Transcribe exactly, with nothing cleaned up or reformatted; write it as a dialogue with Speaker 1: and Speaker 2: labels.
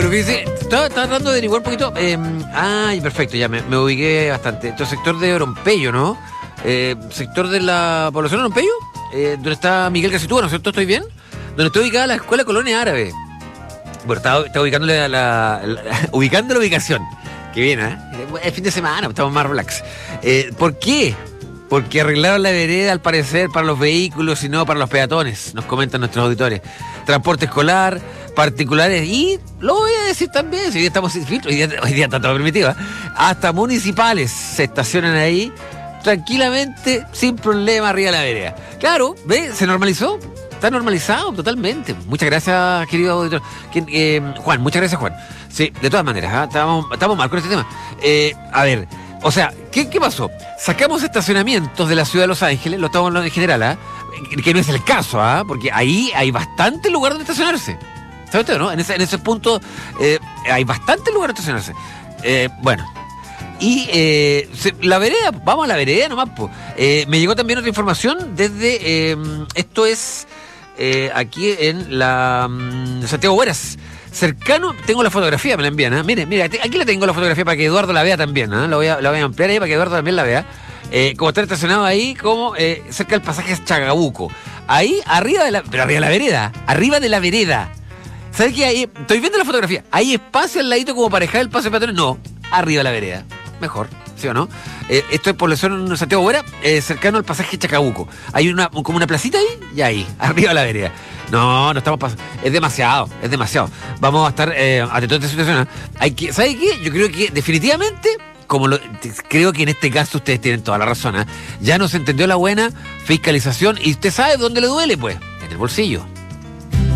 Speaker 1: Pero fíjese, estaba, estaba tratando de averiguar un poquito. Eh, ay, perfecto, ya me, me ubiqué bastante. Esto es sector de Orompello, ¿no? Eh, sector de la población de Orompello, eh, donde está Miguel Casitúa, ¿no es cierto? ¿Estoy bien? Donde está ubicada la Escuela Colonia Árabe. Bueno, estaba, estaba ubicándole a la, la, la ubicando la ubicación. Que bien, ¿eh? Es fin de semana, estamos más relax. Eh, ¿Por qué? Porque arreglaron la vereda, al parecer, para los vehículos y no para los peatones, nos comentan nuestros auditores. Transporte escolar, particulares y, lo voy a decir también, si hoy día estamos sin filtro, hoy día, hoy día está todo permitido, ¿eh? Hasta municipales se estacionan ahí tranquilamente, sin problema, arriba de la vereda. Claro, ¿ve? Se normalizó. Está normalizado totalmente. Muchas gracias, querido auditor. Eh, Juan, muchas gracias, Juan. Sí, de todas maneras, ¿eh? estamos, estamos mal con este tema. Eh, a ver, o sea, ¿qué, ¿qué pasó? Sacamos estacionamientos de la ciudad de Los Ángeles, lo estamos hablando en general, ¿ah? ¿eh? Que no es el caso, ¿ah? ¿eh? Porque ahí hay bastante lugar donde estacionarse. ¿Sabe usted, no? En ese, en ese punto eh, hay bastante lugar donde estacionarse. Eh, bueno. Y eh, se, la vereda, vamos a la vereda nomás, pues. Eh, me llegó también otra información desde, eh, esto es eh, aquí en la um, Santiago Hueras, cercano, tengo la fotografía, me la envían, ¿eh? Mire, mire, aquí le tengo la fotografía para que Eduardo la vea también, ¿eh? La voy a, la voy a ampliar ahí para que Eduardo también la vea. Eh, como está estacionado ahí, como eh, cerca del pasaje Chagabuco. Ahí, arriba de la, pero arriba de la vereda, arriba de la vereda. ¿Sabes qué? Ahí, estoy viendo la fotografía, ¿hay espacio al ladito como para dejar el paso de peatones? No, arriba de la vereda. Mejor, ¿sí o no? Eh, esto es población en Santiago Huera, eh, cercano al pasaje Chacabuco. Hay una como una placita ahí y ahí, arriba de la vereda. No, no estamos pasando. Es demasiado, es demasiado. Vamos a estar eh, atentos a esta situación, ¿eh? Hay que, ¿sabe qué? Yo creo que definitivamente, como lo, creo que en este caso ustedes tienen toda la razón, ¿eh? Ya nos entendió la buena fiscalización y usted sabe dónde le duele, pues, en el bolsillo.